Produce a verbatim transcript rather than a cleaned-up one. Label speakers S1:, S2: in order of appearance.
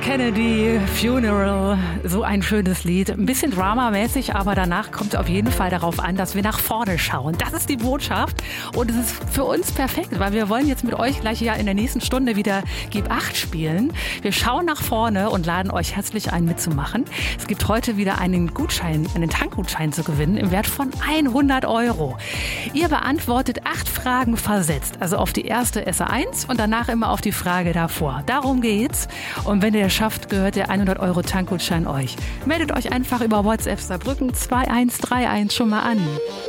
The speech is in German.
S1: Kennedy, Funeral, so ein schönes Lied. Ein bisschen dramamäßig, aber danach kommt es auf jeden Fall darauf an, dass wir nach vorne schauen. Das ist die Botschaft und es ist für uns perfekt, weil wir wollen jetzt mit euch gleich ja in der nächsten Stunde wieder Gib acht spielen. Wir schauen nach vorne und laden euch herzlich ein, mitzumachen. Es gibt heute wieder einen Gutschein, einen Tankgutschein zu gewinnen im Wert von hundert Euro. Ihr beantwortet acht Fragen versetzt, also auf die erste S A eins und danach immer auf die Frage davor. Darum geht's. Und wenn ihr schafft, gehört der hundert Euro Tankgutschein euch. Meldet euch einfach über WhatsApp Saarbrücken zwei eins drei eins schon mal an.